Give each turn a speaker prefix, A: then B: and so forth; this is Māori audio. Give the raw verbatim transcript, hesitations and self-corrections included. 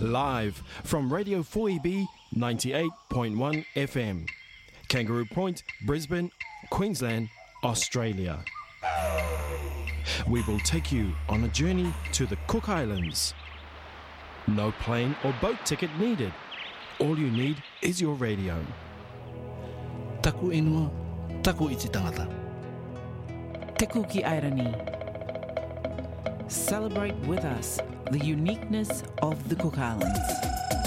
A: live from Radio four E B ninety-eight point one F M, Kangaroo Point, Brisbane, Queensland, Australia. We will take you on a journey to the Cook Islands. No plane or boat ticket needed. All you need is your radio.
B: Taku inua, taku iti tangata.
C: Te Kuki Airani. Celebrate with us the uniqueness of the Cook Islands.